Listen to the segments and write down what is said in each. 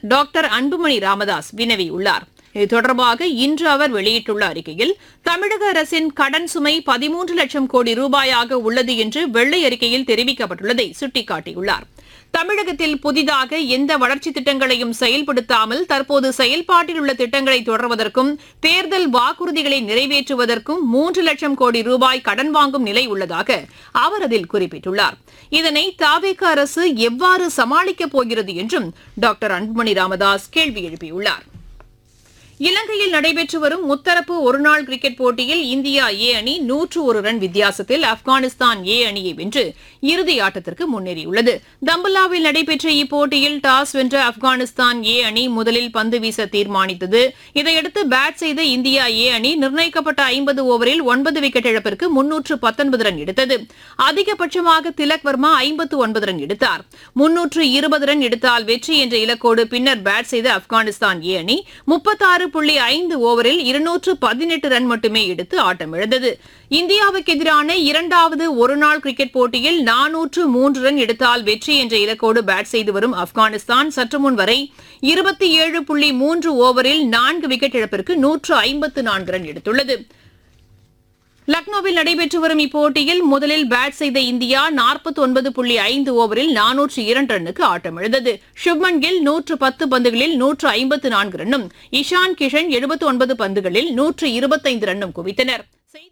Doctor Anbumani Ramadoss வினவியுள்ளார். இது தொடர்பாக இன்று அவர் வெளியிட்டுள்ள அறிக்கையில், தமிழக அரசின் கடன் சுமை 13 லட்சம் கோடி ரூபாயாக உள்ளது என்று வெள்ளை அறிக்கையில் தெரிவிக்கப்பட்டுள்ளதை சுட்டிக்காட்டியுள்ளார். தமிழகத்தில் புதிதாக எந்த வளர்ச்சித் திட்டங்களையும் செயல்படுத்தாமல் தற்போது செயல்பாட்டில் உள்ள திட்டங்களை தொடர்வதற்கும் தேர்தல் வாக்குறுதிகளை நிறைவேற்றுவதற்கும் 3 லட்சம் கோடி ரூபாய் கடன் வாங்கும் நிலை உள்ளதாக அவர் அதில் குறிப்பிட்டுள்ளார். இதனை தவிக அரசு எவ்வாறு சமாளிக்கப் போகிறது என்றும் டாக்டர் அன்புமணி ராமதாஸ் கேள்வி எழுப்பியுள்ளார். இலங்கையில் நடைபெற்று வரும் முத்தரப்பு ஒருநாள் கிரிக்கெட் போட்டியில் இந்தியா ஏ அணி 101 ரன் வித்தியாசத்தில் ஆப்கானிஸ்தான் ஏ அணியை வென்று இறுதி ஆட்டத்திற்கு முன்னேறியுள்ளது. தம்பல்லாவில் நடைபெற்ற இப்போட்டியில் டாஸ் வென்ற ஆப்கானிஸ்தான் ஏ அணி முதலில் பந்து வீச தீர்மானித்தது. இதையடுத்து பேட் செய்த இந்தியா ஏ அணி நிர்ணயிக்கப்பட்ட 50 ஓவரில் 9 விக்கெட் இழப்பிற்கு 319 ரன் எடுத்தது. அதிகபட்சமாக திலக் வர்மா 59 ரன் எடுத்தார். 320 ரன் எடுத்தால் வெற்றி என்ற இலக்கோடு பின்னர் பேட் செய்த ஆப்கானிஸ்தான் ஏ அணி 36.5 ஓவரில் 218 ரன் மட்டுமே எடுத்து ஆட்டமிழந்தது. இந்தியாவுக்கு எதிரான இரண்டாவது ஒருநாள் கிரிக்கெட் போட்டியில் 403 ரன் எடுத்தால் வெற்றி என்ற இலக்கோடு பேட் செய்து வரும் ஆப்கானிஸ்தான் சற்று முன் வரை 27.3 ஓவரில் 4 விக்கெட் இழப்பிற்கு 154 ரன் எடுத்துள்ளது. லக்னோவில் நடைபெற்று வரும் இப்போட்டியில் முதலில் பேட் செய்த இந்தியா 49.5 ஓவரில் 402 ரன்னுக்கு ஆட்டமிழந்தது. சுப்மன் கில் 110 பந்துகளில் 154 ரன்னும், இஷான் கிஷன் 79 பந்துகளில் 125 ரன்னும் குவித்தனர்.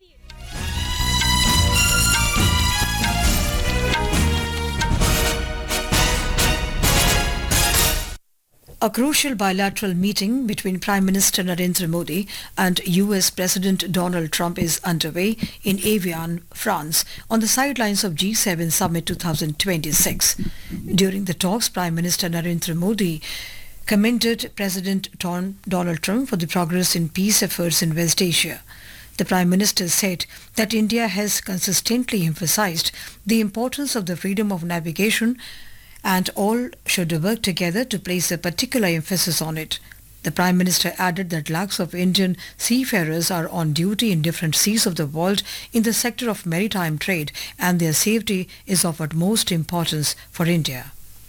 A crucial bilateral meeting between Prime Minister Narendra Modi and US President Donald Trump is underway in Evian, France, on the sidelines of G7 Summit 2026. During the talks, Prime Minister Narendra Modi commended President Donald Trump for the progress in peace efforts in West Asia. The Prime Minister said that India has consistently emphasized the importance of the freedom of navigation and all should work together to place a particular emphasis on it. The Prime Minister added that lakhs of Indian seafarers are on duty in different seas of the world in the sector of maritime trade, and their safety is of utmost importance for India.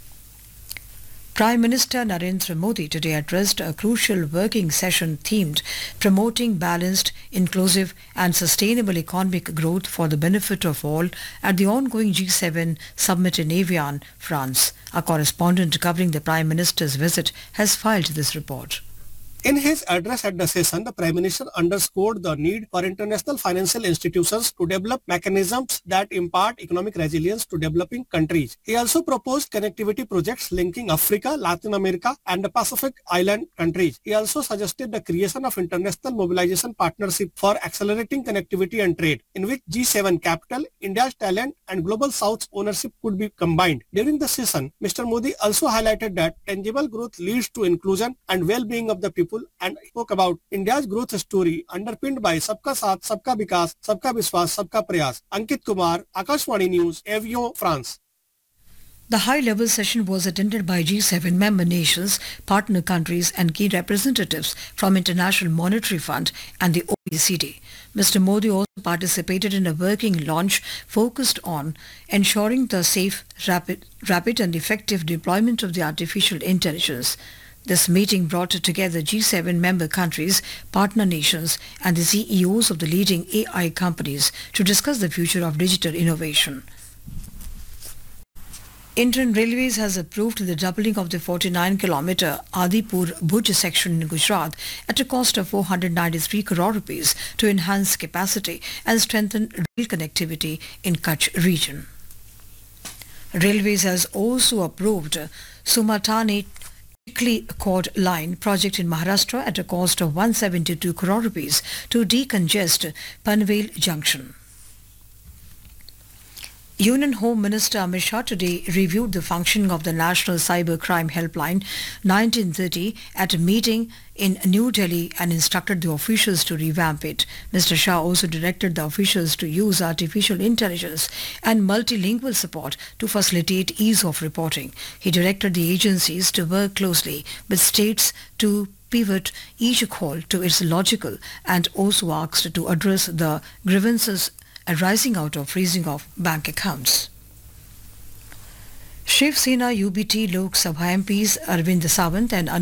Prime Minister Narendra Modi today addressed a crucial working session themed promoting balanced, inclusive and sustainable economic growth for the benefit of all at the ongoing G7 summit in Evian, France. A correspondent covering the Prime Minister's visit has filed this report. In his address at the session, the Prime Minister underscored the need for international financial institutions to develop mechanisms that impart economic resilience to developing countries. He also proposed connectivity projects linking Africa, Latin America and the Pacific Island countries. He also suggested the creation of international mobilization partnership for accelerating connectivity and trade, in which G7 capital, India's talent and Global South's ownership could be combined. During the session, Mr. Modi also highlighted that tangible growth leads to inclusion and well-being of the people and spoke about India's growth story underpinned by Sabka Saath, Sabka Vikas, Sabka Vishwas, Sabka Prayas. Ankit Kumar, Akashvani News, Evian, France. The high-level session was attended by G7 member nations, partner countries and key representatives from International Monetary Fund and the OECD. Mr. Modi also participated in a working launch focused on ensuring the safe, rapid and effective deployment of the artificial intelligence. This meeting brought together G7 member countries, partner nations and the CEOs of the leading AI companies to discuss the future of digital innovation. Indian Railways has approved the doubling of the 49-kilometre Adipur-Bhuj section in Gujarat at a cost of 493 crore rupees to enhance capacity and strengthen rail connectivity in Kutch region. Railways has also approved Sumatane Tikli Cord Line project in Maharashtra at a cost of 172 crore rupees to decongest Panvel Junction. Union Home Minister Amit Shah today reviewed the functioning of the National Cyber Crime Helpline 1930 at a meeting in New Delhi and instructed the officials to revamp it. Mr. Shah also directed the officials to use artificial intelligence and multilingual support to facilitate ease of reporting. He directed the agencies to work closely with states to pivot each call to its logical and also asked to address the grievances arising out of freezing of bank accounts. Shiv Sena UBT Lok Sabha MPs Arvind Sawant and